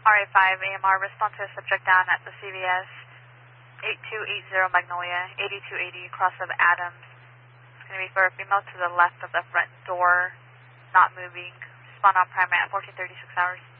RA5 AMR, respond to a subject down at the CVS 8280 Magnolia, 8280 cross of Adams. It's going to be for a female to the left of the front door, not moving. Respond on primary at 1436 hours.